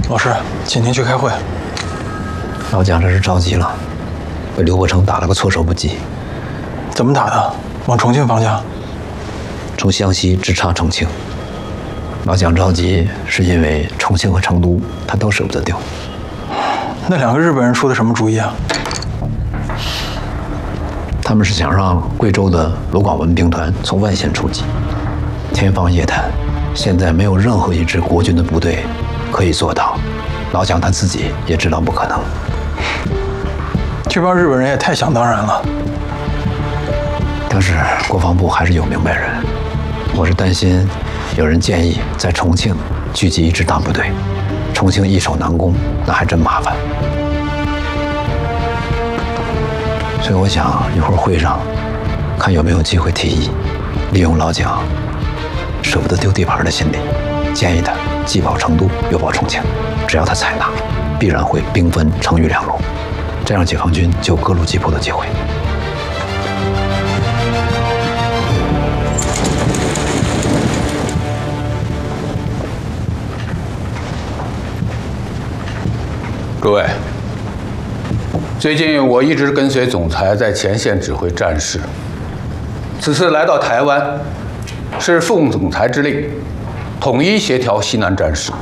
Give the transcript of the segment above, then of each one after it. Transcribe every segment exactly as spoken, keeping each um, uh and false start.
老师，请您去开会。 老蒋这是着急了，被刘伯承打了个措手不及。 怎么打的？往重庆方向？ 从湘西直插重庆。老蒋着急是因为重庆和成都他都舍不得丢。 那两个日本人出的什么主意啊？ 他们是想让贵州的罗广文兵团从外线出击，天方夜谭。现在没有任何一支国军的部队可以做到，老蒋他自己也知道不可能。 这帮日本人也太想当然了。 但是国防部还是有明白人，我是担心有人建议在重庆聚集一支大部队，重庆易守难攻，那还真麻烦。所以我想一会儿会上看有没有机会提议，利用老蒋舍不得丢地盘的心理，建议他既保成都又保重庆，只要他采纳，必然会兵分成渝两路，这样解放军就有各路击破的机会。 诸位，最近我一直跟随总裁在前线指挥战事，此次来到台湾，是奉总裁之令，统一协调西南战事。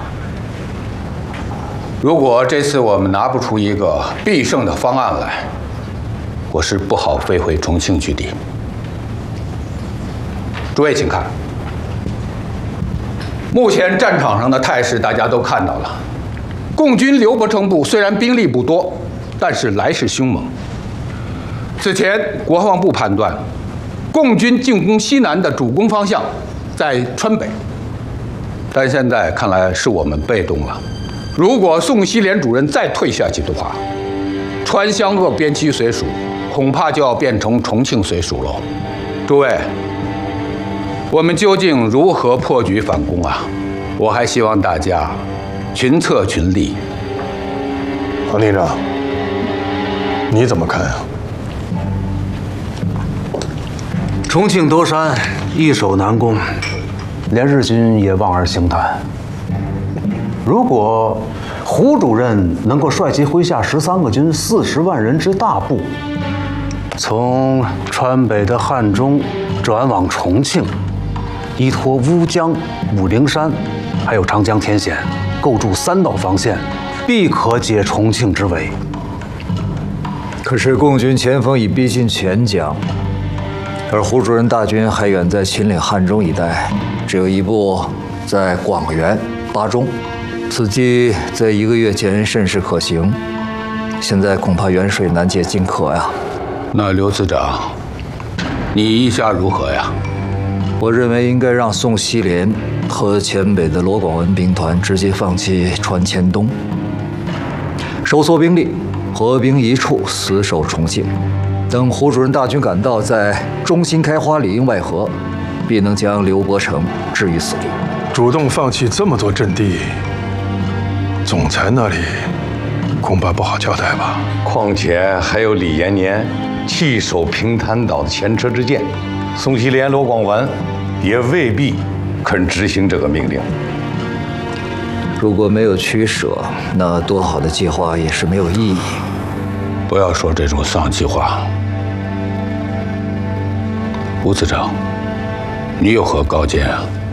如果这次我们拿不出一个必胜的方案来，我是不好飞回重庆据地。诸位请看，目前战场上的态势大家都看到了。共军刘伯承部虽然兵力不多，但是来势凶猛。此前国防部判断，共军进攻西南的主攻方向在川北，但现在看来是我们被动了。如果宋希濂主任再退下去的话，川湘鄂边区随属恐怕就要变成重庆随属喽。诸位，我们究竟如何破局反攻啊？我还希望大家群策群力。 黄连长，你怎么看啊？ 重庆夺山，易守难攻，连日军也望而兴叹。如果胡主任能够率其麾下十三个军、四十万人之大部，从川北的汉中转往重庆，依托乌江、武陵山，还有长江天险，构筑三道防线，必可解重庆之围。 可是共军前锋已逼近钱江，而胡主任大军还远在秦岭汉中一带，只有一部在广元、巴中，此计在一个月前甚是可行，现在恐怕远水难解近渴呀。 那刘次长，你意下如何呀？ 我认为应该让宋希濂和黔北的罗广文兵团直接放弃川黔东，收缩兵力，合兵一处，死守重庆。等胡主任大军赶到，在中心开花里应外合，必能将刘伯承置于死地。 主动放弃这么多阵地，总裁那里恐怕不好交代吧？ 况且还有李延年弃守平潭岛的前车之鉴，宋希濂、罗广文也未必肯执行这个命令。 如果没有取舍，那多好的计划也是没有意义。 不要说这种丧气话。吴次长，你有何高见啊？